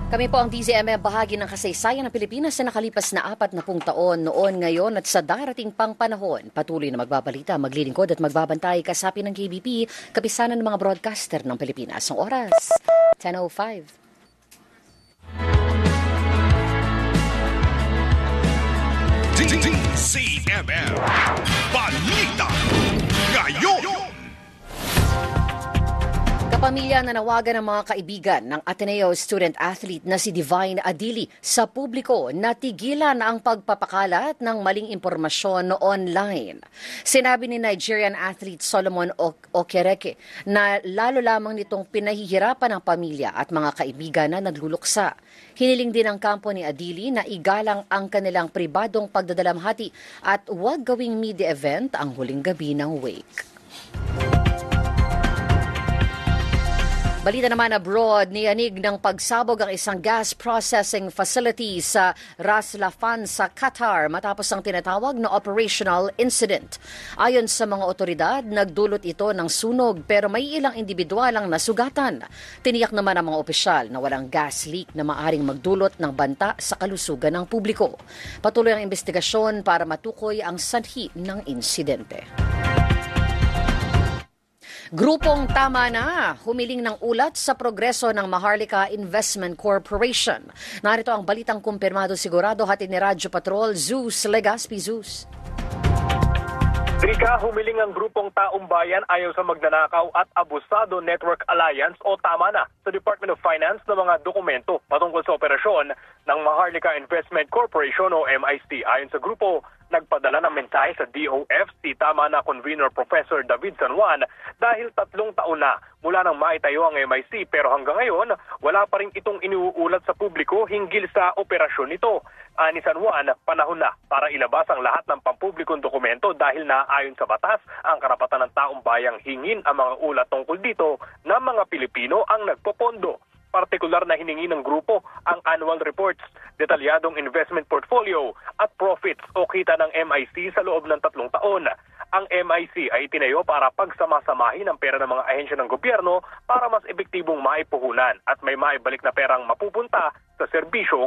Kami po ang DZMM, bahagi ng kasaysayan ng Pilipinas na nakalipas na 40 taon noon, ngayon at sa darating pang panahon. Patuloy na magbabalita, maglilingkod at magbabantay kasapi ng KBP, kapisanan ng mga broadcaster ng Pilipinas. Ang oras, 10:05. DZMM Balita Ngayon. Kapamilya na nawagan ng mga kaibigan ng Ateneo student-athlete na si Divine Adili sa publiko na tigilan ang pagpapakalat ng maling impormasyon online. Sinabi ni Nigerian athlete Solomon Okereke na lalo lamang nitong pinahihirapan ang pamilya at mga kaibigan na nagluluksa. Hiniling din ng kampo ni Adili na igalang ang kanilang pribadong pagdadalamhati at huwag gawing media event ang huling gabi ng wake. Balita naman abroad, niyanig ng pagsabog ang isang gas processing facility sa Ras Laffan sa Qatar matapos ang tinatawag na operational incident. Ayon sa mga otoridad, nagdulot ito ng sunog pero may ilang individual ang nasugatan. Tiniyak naman ng mga opisyal na walang gas leak na maaring magdulot ng banta sa kalusugan ng publiko. Patuloy ang investigasyon para matukoy ang sanhi ng insidente. Grupong Tama Na, humiling ng ulat sa progreso ng Maharlika Investment Corporation. Narito ang balitang kumpirmado sigurado hatid ni Radyo Patrol, Zeus Legaspi. Zeus. Rika, humiling ang grupong Taong Bayan ayaw sa Magnanakaw at Abusado Network Alliance o Tama Na sa Department of Finance ng mga dokumento patungkol sa operasyon ng Maharlika Investment Corporation o MIC. Ayon sa grupo, nagpadala ng mensahe sa DOF si Tama Na Convener Professor David San Juan dahil 3 taon na mula nang maitayo ang MIC pero hanggang ngayon wala pa rin itong iniuulat sa publiko hinggil sa operasyon nito. Ani San Juan, panahon na para ilabas ang lahat ng pampublikong dokumento dahil na ayon sa batas ang karapatan ng taong bayang hingin ang mga ulat tungkol dito ng mga Pilipino ang nagpopondo. Partikular na hiningi ng grupo ang annual reports, detalyadong investment portfolio at profits o kita ng MIC sa loob ng 3 taon. Ang MIC ay itinayo para pagsamasamahin ang pera ng mga ahensya ng gobyerno para mas epektibong maipuhunan at may maibalik na perang mapupunta sa serbisyong